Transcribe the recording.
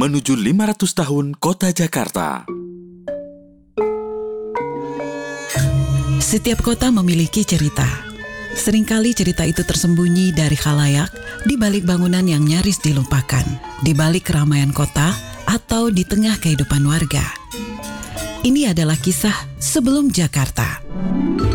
menuju 500 tahun Kota Jakarta. Setiap kota memiliki cerita. Seringkali cerita itu tersembunyi dari khalayak, di balik bangunan yang nyaris dilupakan, di balik keramaian kota, atau di tengah kehidupan warga. Ini adalah kisah sebelum Jakarta.